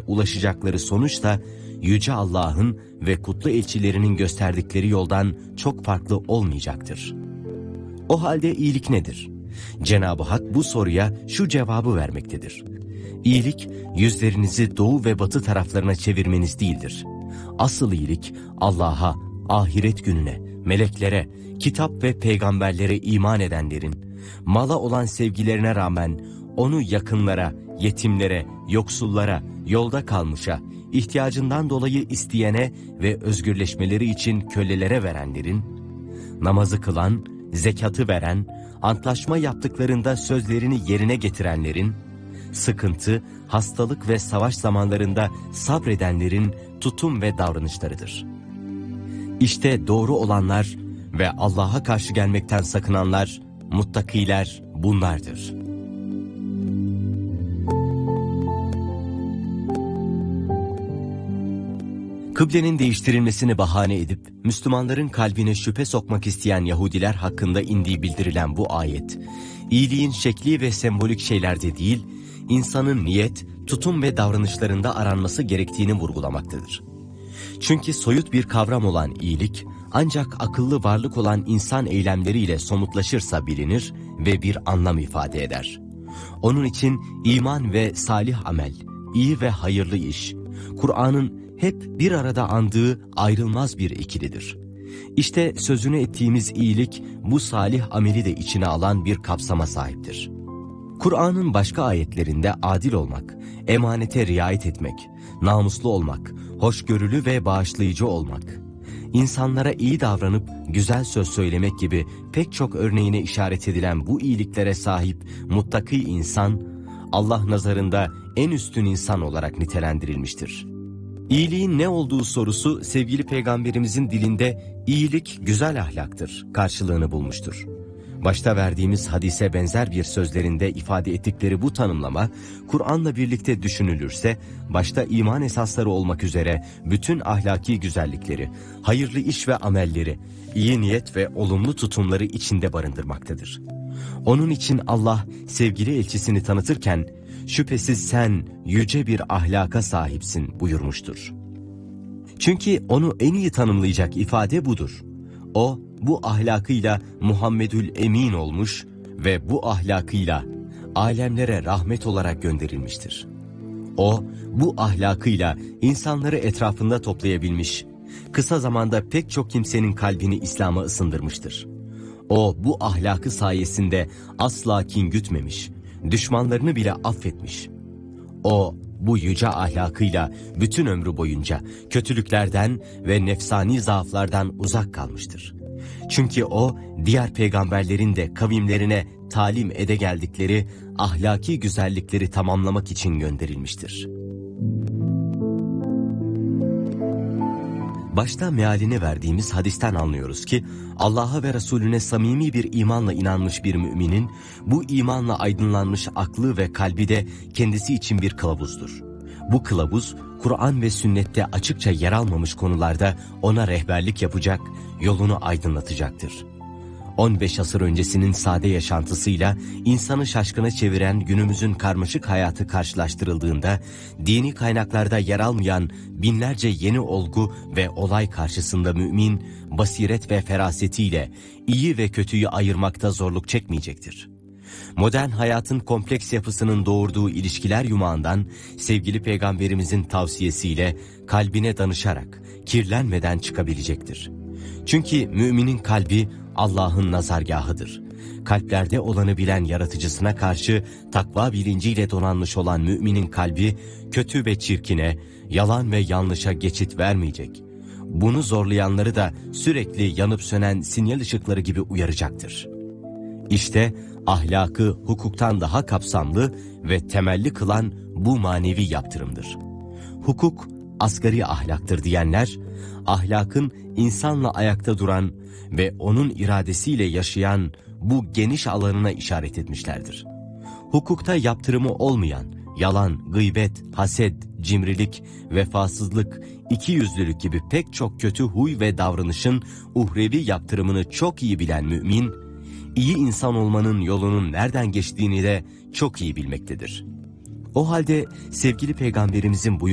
ulaşacakları sonuç da Yüce Allah'ın ve kutlu elçilerinin gösterdikleri yoldan çok farklı olmayacaktır. O halde iyilik nedir? Cenab-ı Hak bu soruya şu cevabı vermektedir. İyilik, yüzlerinizi doğu ve batı taraflarına çevirmeniz değildir. Asıl iyilik, Allah'a, ahiret gününe, meleklere, kitap ve peygamberlere iman edenlerin, mala olan sevgilerine rağmen onu yakınlara, yetimlere, yoksullara, yolda kalmışa, ihtiyacından dolayı isteyene ve özgürleşmeleri için kölelere verenlerin, namazı kılan, zekatı veren, antlaşma yaptıklarında sözlerini yerine getirenlerin, sıkıntı, hastalık ve savaş zamanlarında sabredenlerin tutum ve davranışlarıdır. İşte doğru olanlar ve Allah'a karşı gelmekten sakınanlar, muttakiler bunlardır. Kıblenin değiştirilmesini bahane edip Müslümanların kalbine şüphe sokmak isteyen Yahudiler hakkında indiği bildirilen bu ayet, iyiliğin şekli ve sembolik şeylerde değil, insanın niyet, tutum ve davranışlarında aranması gerektiğini vurgulamaktadır. Çünkü soyut bir kavram olan iyilik, ancak akıllı varlık olan insan eylemleriyle somutlaşırsa bilinir ve bir anlam ifade eder. Onun için iman ve salih amel, iyi ve hayırlı iş, Kur'an'ın hep bir arada andığı ayrılmaz bir ikilidir. İşte sözünü ettiğimiz iyilik bu salih ameli de içine alan bir kapsama sahiptir. Kur'an'ın başka ayetlerinde adil olmak, emanete riayet etmek, namuslu olmak, hoşgörülü ve bağışlayıcı olmak, insanlara iyi davranıp güzel söz söylemek gibi pek çok örneğine işaret edilen bu iyiliklere sahip muttaki insan, Allah nazarında en üstün insan olarak nitelendirilmiştir. İyiliğin ne olduğu sorusu sevgili peygamberimizin dilinde iyilik güzel ahlaktır karşılığını bulmuştur. Başta verdiğimiz hadise benzer bir sözlerinde ifade ettikleri bu tanımlama, Kur'an'la birlikte düşünülürse, başta iman esasları olmak üzere bütün ahlaki güzellikleri, hayırlı iş ve amelleri, iyi niyet ve olumlu tutumları içinde barındırmaktadır. Onun için Allah sevgili elçisini tanıtırken, şüphesiz sen yüce bir ahlaka sahipsin buyurmuştur. Çünkü onu en iyi tanımlayacak ifade budur. O, bu ahlakıyla Muhammedül Emin olmuş ve bu ahlakıyla alemlere rahmet olarak gönderilmiştir. O, bu ahlakıyla insanları etrafında toplayabilmiş, kısa zamanda pek çok kimsenin kalbini İslam'a ısındırmıştır. O, bu ahlakı sayesinde asla kin gütmemiş, düşmanlarını bile affetmiş. O, bu yüce ahlakıyla bütün ömrü boyunca kötülüklerden ve nefsani zaaflardan uzak kalmıştır. Çünkü o, diğer peygamberlerin de kavimlerine talim ede geldikleri ahlaki güzellikleri tamamlamak için gönderilmiştir. Başta mealini verdiğimiz hadisten anlıyoruz ki, Allah'a ve Resulüne samimi bir imanla inanmış bir müminin, bu imanla aydınlanmış aklı ve kalbi de kendisi için bir kılavuzdur. Bu kılavuz, Kur'an ve sünnette açıkça yer almamış konularda ona rehberlik yapacak, yolunu aydınlatacaktır. 15 asır öncesinin sade yaşantısıyla insanı şaşkına çeviren günümüzün karmaşık hayatı karşılaştırıldığında, dini kaynaklarda yer almayan binlerce yeni olgu ve olay karşısında mümin, basiret ve ferasetiyle iyi ve kötüyü ayırmakta zorluk çekmeyecektir. Modern hayatın kompleks yapısının doğurduğu ilişkiler yumağından sevgili peygamberimizin tavsiyesiyle kalbine danışarak kirlenmeden çıkabilecektir. Çünkü müminin kalbi Allah'ın nazargahıdır. Kalplerde olanı bilen yaratıcısına karşı takva bilinciyle donanmış olan müminin kalbi kötü ve çirkine, yalan ve yanlışa geçit vermeyecek. Bunu zorlayanları da sürekli yanıp sönen sinyal ışıkları gibi uyaracaktır. İşte ahlakı hukuktan daha kapsamlı ve temelli kılan bu manevi yaptırımdır. Hukuk asgari ahlaktır diyenler, ahlakın insanla ayakta duran ve onun iradesiyle yaşayan bu geniş alanına işaret etmişlerdir. Hukukta yaptırımı olmayan yalan, gıybet, haset, cimrilik, vefasızlık, ikiyüzlülük gibi pek çok kötü huy ve davranışın uhrevi yaptırımını çok iyi bilen mümin, iyi insan olmanın yolunun nereden geçtiğini de çok iyi bilmektedir. O halde sevgili peygamberimizin